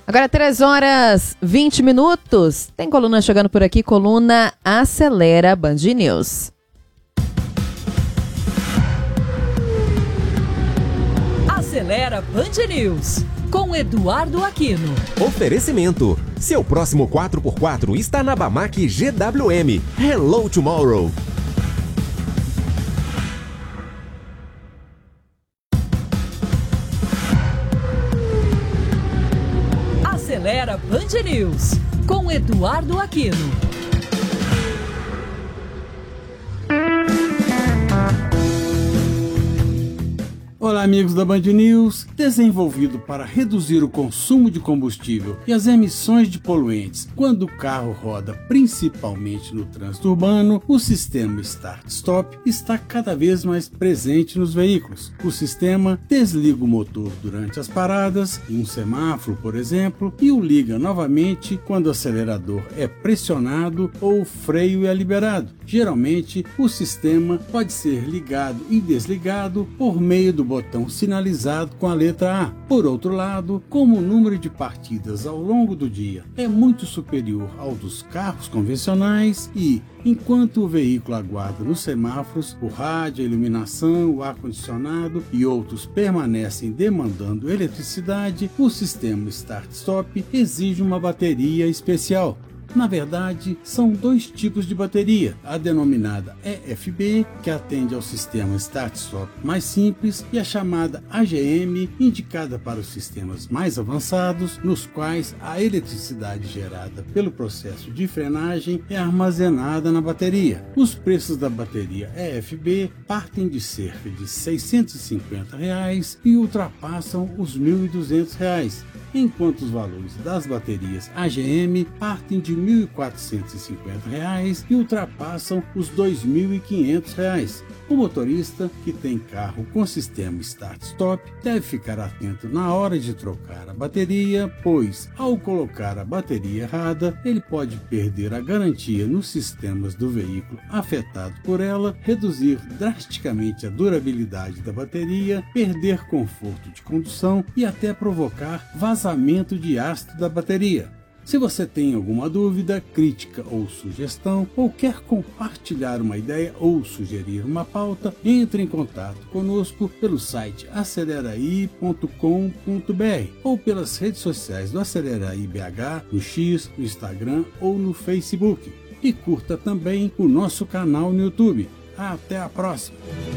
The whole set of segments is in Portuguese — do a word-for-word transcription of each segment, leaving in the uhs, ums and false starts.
Agora três horas e vinte minutos. Tem coluna chegando por aqui, coluna Acelera Band News. Acelera Band News, com Eduardo Aquino. Oferecimento. Seu próximo quatro por quatro está na Bamac G W M. Hello Tomorrow. Acelera Band News, com Eduardo Aquino. Olá, amigos da Band News. Desenvolvido para reduzir o consumo de combustível e as emissões de poluentes quando o carro roda principalmente no trânsito urbano, o sistema Start-Stop está cada vez mais presente nos veículos. O sistema desliga o motor durante as paradas, em um semáforo, por exemplo, e o liga novamente quando o acelerador é pressionado ou o freio é liberado. Geralmente, o sistema pode ser ligado e desligado por meio do botão sinalizado com a letra A. Por outro lado, como o número de partidas ao longo do dia é muito superior ao dos carros convencionais e, enquanto o veículo aguarda nos semáforos, o rádio, a iluminação, o ar-condicionado e outros permanecem demandando eletricidade, o sistema Start-Stop exige uma bateria especial. Na verdade, são dois tipos de bateria, a denominada E F B, que atende ao sistema Start-Stop mais simples, e a chamada A G M, indicada para os sistemas mais avançados, nos quais a eletricidade gerada pelo processo de frenagem é armazenada na bateria. Os preços da bateria E F B partem de cerca de seiscentos e cinquenta reais e ultrapassam os mil e duzentos reais, enquanto os valores das baterias A G M partem de mil e quatrocentos e cinquenta reais e ultrapassam os dois mil e quinhentos reais. O motorista que tem carro com sistema Start-Stop deve ficar atento na hora de trocar a bateria, pois, ao colocar a bateria errada, ele pode perder a garantia nos sistemas do veículo afetado por ela, reduzir drasticamente a durabilidade da bateria, perder conforto de condução e até provocar vazamento de ácido da bateria. Se você tem alguma dúvida, crítica ou sugestão, ou quer compartilhar uma ideia ou sugerir uma pauta, entre em contato conosco pelo site aceleraí ponto com ponto br ou pelas redes sociais do Aceleraí B H, no X, no Instagram ou no Facebook. E curta também o nosso canal no YouTube. Até a próxima!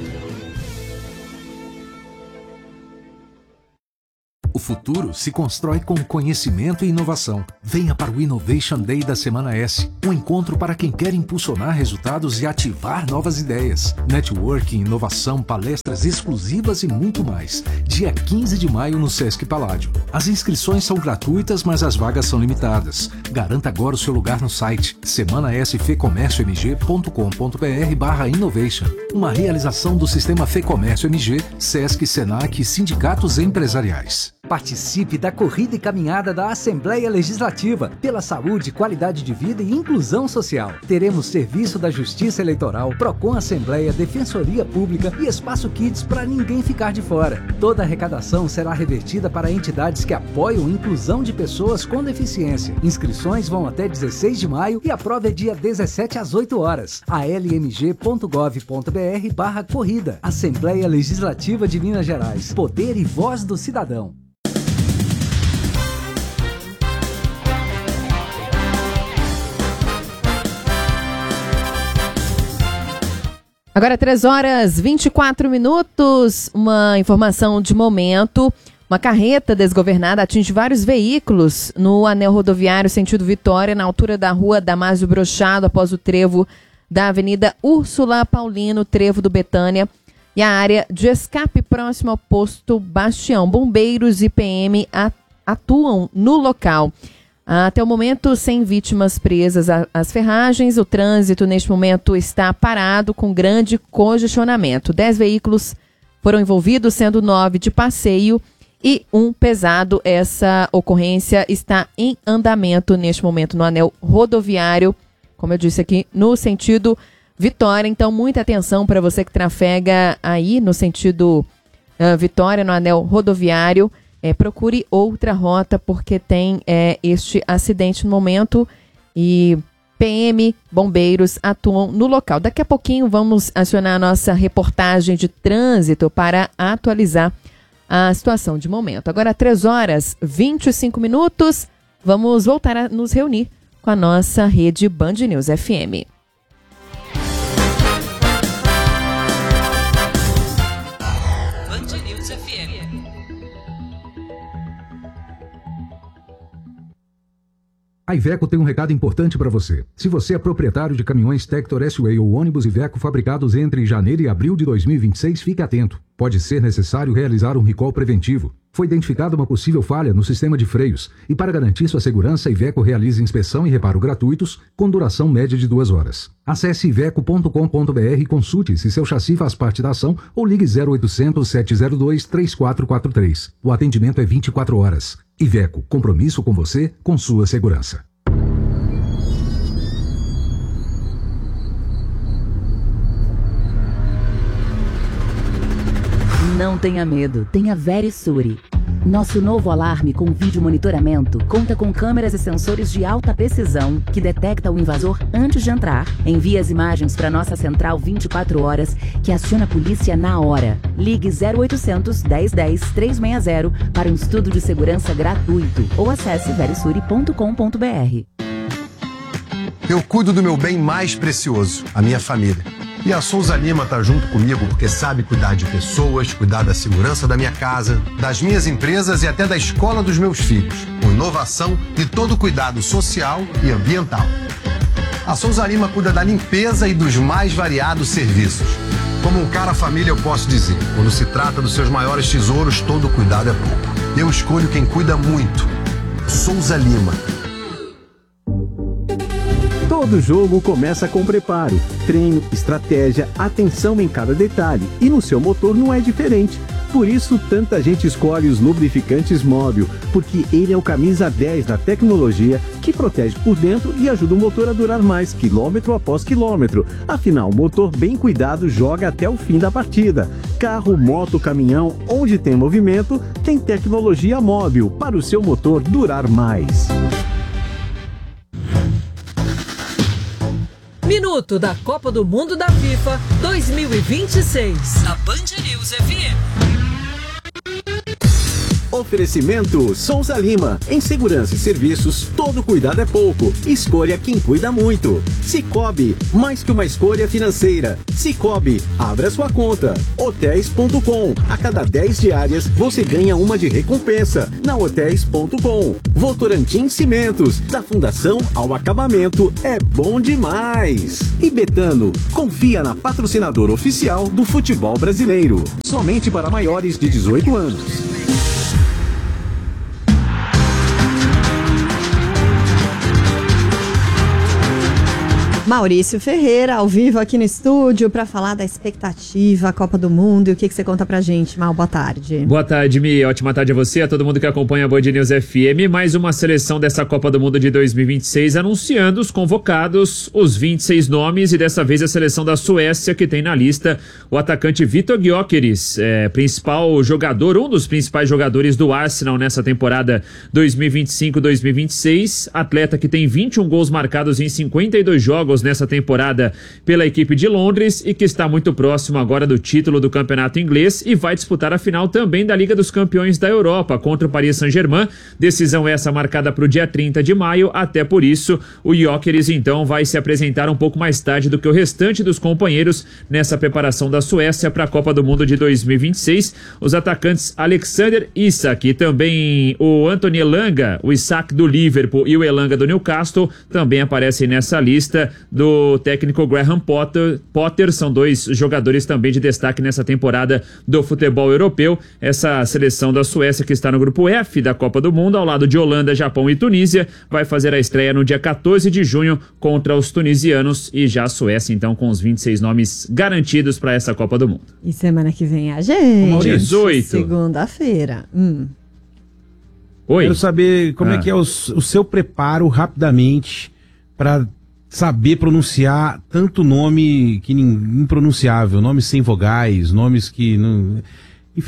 O futuro se constrói com conhecimento e inovação. Venha para o Innovation Day da Semana S, um encontro para quem quer impulsionar resultados e ativar novas ideias. Networking, inovação, palestras exclusivas e muito mais. Dia quinze de maio no Sesc Paládio. As inscrições são gratuitas, mas as vagas são limitadas. Garanta agora o seu lugar no site semana s f comércio m g ponto com ponto br barra innovation. Uma realização do Sistema Fecomércio M G, Sesc, Senac e sindicatos empresariais. Participe da corrida e caminhada da Assembleia Legislativa pela saúde, qualidade de vida e inclusão social. Teremos serviço da Justiça Eleitoral, Procon Assembleia, Defensoria Pública e Espaço Kids para ninguém ficar de fora. Toda a arrecadação será revertida para entidades que apoiam a inclusão de pessoas com deficiência. Inscrições vão até dezesseis de maio e a prova é dia dezessete às oito horas. a l m g ponto gov ponto br barra corrida. Assembleia Legislativa de Minas Gerais. Poder e voz do cidadão. Agora três horas e vinte e quatro minutos, uma informação de momento. Uma carreta desgovernada atinge vários veículos no anel rodoviário sentido Vitória, na altura da rua Damásio Brochado, após o trevo da Avenida Úrsula Paulino, trevo do Betânia, e a área de escape próximo ao posto Bastião. Bombeiros e P M atuam no local. Até o momento, sem vítimas presas às ferragens. O trânsito, neste momento, está parado com grande congestionamento. Dez veículos foram envolvidos, sendo nove de passeio e um pesado. Essa ocorrência está em andamento neste momento no anel rodoviário, como eu disse aqui, no sentido Vitória. Então, muita atenção para você que trafega aí no sentido uh, Vitória, no anel rodoviário. é, procure outra rota, porque tem é, este acidente no momento e P M, bombeiros atuam no local. Daqui a pouquinho vamos acionar a nossa reportagem de trânsito para atualizar a situação de momento. Agora, três horas e vinte e cinco minutos, vamos voltar a nos reunir com a nossa rede Band News F M. Band News F M. A Iveco tem um recado importante para você. Se você é proprietário de caminhões Tector S-Way ou ônibus Iveco fabricados entre janeiro e abril de dois mil e vinte e seis, fique atento. Pode ser necessário realizar um recall preventivo. Foi identificada uma possível falha no sistema de freios e, para garantir sua segurança, a Iveco realiza inspeção e reparo gratuitos com duração média de duas horas. Acesse iveco ponto com ponto b r e consulte se seu chassi faz parte da ação ou ligue zero oitocentos, sete zero dois, três quatro quatro três. O atendimento é vinte e quatro horas. Iveco, compromisso com você, com sua segurança. Não tenha medo, tenha Verisure. Nosso novo alarme com vídeo monitoramento conta com câmeras e sensores de alta precisão que detecta o invasor antes de entrar. Envia as imagens para nossa central vinte e quatro horas, que aciona a polícia na hora. Ligue zero oitocentos, dez dez, trezentos e sessenta para um estudo de segurança gratuito ou acesse verisure ponto com ponto b r. Eu cuido do meu bem mais precioso, a minha família. E a Souza Lima tá junto comigo porque sabe cuidar de pessoas, cuidar da segurança da minha casa, das minhas empresas e até da escola dos meus filhos, com inovação e todo cuidado social e ambiental. A Souza Lima cuida da limpeza e dos mais variados serviços. Como um cara família eu posso dizer, quando se trata dos seus maiores tesouros, todo cuidado é pouco. Eu escolho quem cuida muito. Souza Lima. Todo jogo começa com preparo, treino, estratégia, atenção em cada detalhe. E no seu motor não é diferente. Por isso, tanta gente escolhe os lubrificantes Móbil, porque ele é o camisa dez da tecnologia que protege por dentro e ajuda o motor a durar mais, quilômetro após quilômetro. Afinal, o motor bem cuidado joga até o fim da partida. Carro, moto, caminhão, onde tem movimento, tem tecnologia Móbil para o seu motor durar mais. Minuto da Copa do Mundo da FIFA dois mil e vinte e seis. Na Band News F M. Oferecimento Souza Lima. Em segurança e serviços, todo cuidado é pouco. Escolha quem cuida muito. Cicobi, mais que uma escolha financeira. Cicobi, abra sua conta. Hotéis ponto com. A cada dez diárias, você ganha uma de recompensa. Na Hotéis ponto com. Votorantim Cimentos. Da fundação ao acabamento, é bom demais. E Betano, confia na patrocinadora oficial do futebol brasileiro. Somente para maiores de dezoito anos. Maurício Ferreira, ao vivo aqui no estúdio, para falar da expectativa, Copa do Mundo. E o que, que você conta pra gente, Mal? Boa tarde. Boa tarde, Mi. Ótima tarde a você, a todo mundo que acompanha a Band News F M. Mais uma seleção dessa Copa do Mundo de dois mil e vinte e seis, anunciando os convocados, os vinte e seis nomes, e dessa vez a seleção da Suécia, que tem na lista o atacante Viktor Gyökeres, é, principal jogador, um dos principais jogadores do Arsenal nessa temporada dois mil e vinte e cinco dois mil e vinte e seis. Atleta que tem vinte e um gols marcados em cinquenta e dois jogos nessa temporada pela equipe de Londres e que está muito próximo agora do título do campeonato inglês e vai disputar a final também da Liga dos Campeões da Europa contra o Paris Saint-Germain. Decisão essa marcada para o dia trinta de maio, até por isso o Gyökeres então vai se apresentar um pouco mais tarde do que o restante dos companheiros nessa preparação da Suécia para a Copa do Mundo de dois mil e vinte e seis. Os atacantes Alexander Isak e também o Anthony Elanga, o Isak do Liverpool e o Elanga do Newcastle também aparecem nessa lista do técnico Graham Potter. Potter são dois jogadores também de destaque nessa temporada do futebol europeu. Essa seleção da Suécia, que está no grupo F da Copa do Mundo, ao lado de Holanda, Japão e Tunísia, vai fazer a estreia no dia quatorze de junho contra os tunisianos, e já a Suécia então com os vinte e seis nomes garantidos para essa Copa do Mundo. E semana que vem a gente, dezoito. Segunda-feira. Hum. Oi. Quero saber como ah. é que é o, o seu preparo rapidamente para saber pronunciar tanto nome que impronunciável, nomes sem vogais, nomes que não... Enfim,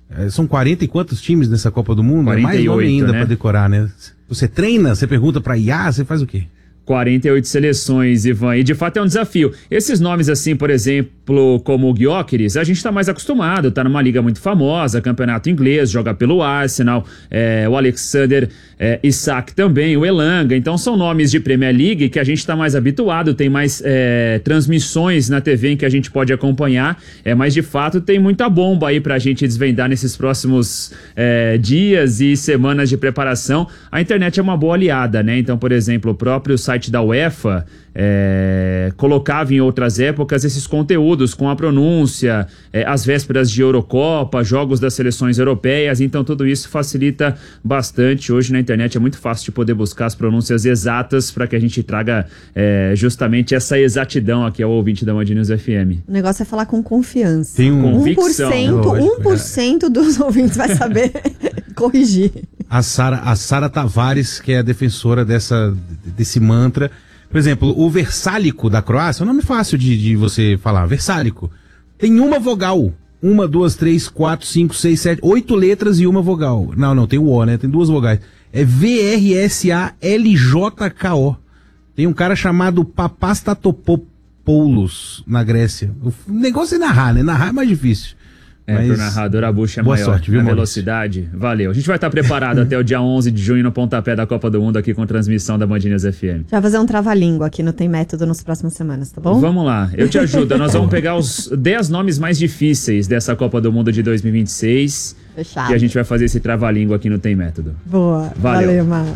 É, são quarenta e quantos times nessa Copa do Mundo? quarenta e oito, é mais nome ainda, né? Pra decorar, né? Você treina, você pergunta pra I A, você faz o quê? quarenta e oito seleções, Ivan, e de fato é um desafio. Esses nomes assim, por exemplo, como o Gyökeres, a gente tá mais acostumado, tá numa liga muito famosa, campeonato inglês, joga pelo Arsenal, é, o Alexander é, Isak também, o Elanga, então são nomes de Premier League que a gente tá mais habituado, tem mais é, transmissões na T V em que a gente pode acompanhar, é, mas de fato tem muita bomba aí pra gente desvendar nesses próximos é, dias e semanas de preparação. A internet é uma boa aliada, né? Então, por exemplo, o próprio site da UEFA é, colocava em outras épocas esses conteúdos com a pronúncia, é, as vésperas de Eurocopa, jogos das seleções europeias, então tudo isso facilita bastante. Hoje na internet é muito fácil de poder buscar as pronúncias exatas para que a gente traga é, justamente essa exatidão aqui ao ouvinte da Band News F M. O negócio é falar com confiança. Tem um... Convicção. um por cento, um por cento dos ouvintes vai saber corrigir. A Sara, a Sara Tavares, que é a defensora dessa, desse mantra. Por exemplo, o versálico da Croácia, é um nome fácil de, de você falar. Versálico. Tem uma vogal. Uma, duas, três, quatro, cinco, seis, sete, oito letras e uma vogal. Não, não, tem o O, né? Tem duas vogais. É V R S A L J K O. Tem um cara chamado Papastatopoulos na Grécia. O negócio é narrar, né? Narrar é mais difícil. É, Mas... pro narrador a bucha é Boa maior, sorte, viu, a Maurício? velocidade. Valeu. A gente vai estar preparado até o dia onze de junho no pontapé da Copa do Mundo aqui com transmissão da Band News F M. Já vai fazer um trava-língua aqui no Tem Método nas próximas semanas, tá bom? Vamos lá, eu te ajudo. Nós vamos pegar os dez nomes mais difíceis dessa Copa do Mundo de dois mil e vinte e seis. Fechado. E a gente vai fazer esse trava-língua aqui no Tem Método. Boa. Valeu. Valeu, Mar.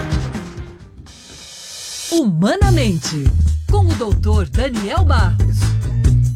Humanamente, com o doutor Daniel Barros.